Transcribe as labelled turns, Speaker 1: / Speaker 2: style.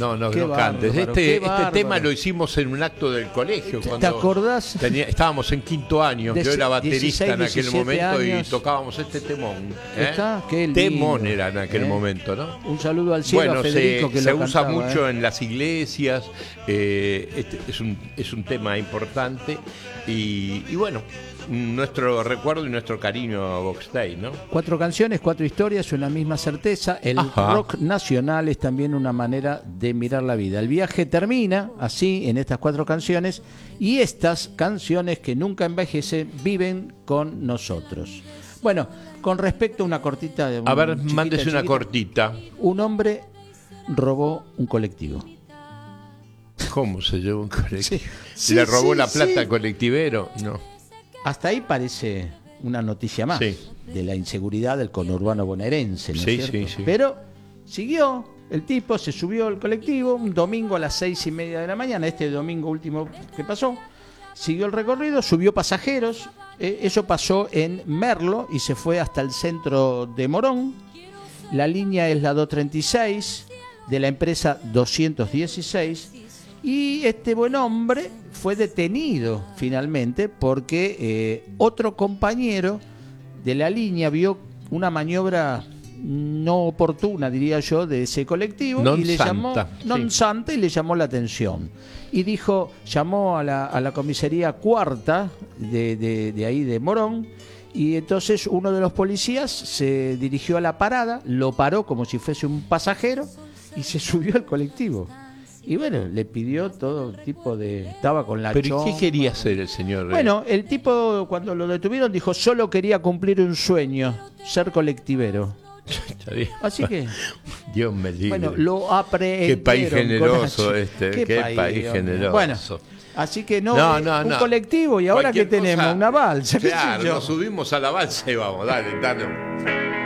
Speaker 1: no,
Speaker 2: Qué
Speaker 1: no cantes.
Speaker 2: bárbaro, qué
Speaker 1: Este
Speaker 2: bárbaro.
Speaker 1: tema lo hicimos en un acto del colegio.
Speaker 2: ¿Te acordás?
Speaker 1: Estábamos en quinto año,
Speaker 2: De
Speaker 1: yo era baterista
Speaker 2: 16,
Speaker 1: en aquel
Speaker 2: 17
Speaker 1: momento
Speaker 2: años.
Speaker 1: y tocábamos este temón.
Speaker 2: ¿Está? Qué lindo.
Speaker 1: Temón era en aquel momento, ¿no?
Speaker 2: Un saludo al cielo
Speaker 1: Bueno,
Speaker 2: a Federico que
Speaker 1: se
Speaker 2: lo
Speaker 1: usa
Speaker 2: cantaba,
Speaker 1: mucho en las iglesias, es un tema importante y bueno, nuestro recuerdo y nuestro cariño a Box Day, ¿no?
Speaker 2: 4 canciones, 4 historias, una misma certeza. El
Speaker 1: Ajá.
Speaker 2: rock nacional es también una manera de mirar la vida. El viaje termina así en estas 4 canciones y estas canciones que nunca envejecen viven con nosotros. Bueno, con respecto a una cortita...
Speaker 1: A ver,
Speaker 2: chiquita,
Speaker 1: mándese una
Speaker 2: chiquita.
Speaker 1: cortita.
Speaker 2: Un hombre robó un colectivo.
Speaker 1: ¿Cómo se llevó un colectivo?
Speaker 2: Sí,
Speaker 1: ¿Le robó
Speaker 2: sí,
Speaker 1: la plata
Speaker 2: sí.
Speaker 1: al colectivero? No.
Speaker 2: Hasta ahí parece una noticia más
Speaker 1: Sí.
Speaker 2: de la inseguridad del conurbano bonaerense, ¿no es
Speaker 1: Sí,
Speaker 2: cierto?
Speaker 1: sí, sí.
Speaker 2: Pero siguió, el tipo se subió al colectivo un domingo a las 6:30 de la mañana, este domingo último que pasó, siguió el recorrido, subió pasajeros, eso pasó en Merlo y se fue hasta el centro de Morón. La línea es la 236 de la empresa 216 y este buen hombre fue detenido finalmente porque otro compañero de la línea vio una maniobra no oportuna, diría yo, de ese colectivo
Speaker 1: Non
Speaker 2: y le llamó
Speaker 1: santa,
Speaker 2: non
Speaker 1: sí.
Speaker 2: santa y le llamó la atención y llamó a la comisaría cuarta de ahí de Morón. Y entonces uno de los policías se dirigió a la parada, lo paró como si fuese un pasajero y se subió al colectivo. Y bueno, le pidió todo tipo de... Estaba con la
Speaker 1: ¿Pero y qué
Speaker 2: chomba.
Speaker 1: quería hacer el señor?
Speaker 2: Bueno, el tipo cuando lo detuvieron dijo, solo quería cumplir un sueño, ser colectivero.
Speaker 1: Está bien.
Speaker 2: Así que,
Speaker 1: Dios me libre.
Speaker 2: bueno, lo aprendieron.
Speaker 1: Qué país
Speaker 2: con
Speaker 1: generoso
Speaker 2: H.
Speaker 1: este. Qué país
Speaker 2: hombre.
Speaker 1: generoso.
Speaker 2: Bueno, así que no,
Speaker 1: No,
Speaker 2: un
Speaker 1: no.
Speaker 2: colectivo y ahora
Speaker 1: Cualquier
Speaker 2: que tenemos
Speaker 1: cosa-
Speaker 2: una balsa. qué sé
Speaker 1: Claro,
Speaker 2: yo.
Speaker 1: nos subimos a la balsa y vamos, dale.